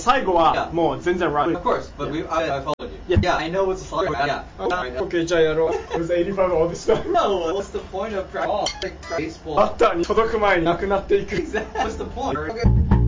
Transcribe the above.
最後はもう全然 right. Of course, but I followed you. Yeah, I know it's a slaughter. Yeah. Okay, じゃあやろう。It was 85 all this time. No, what's the point of baseball? バッターに届く前になくなっていく。 What's the point? Okay.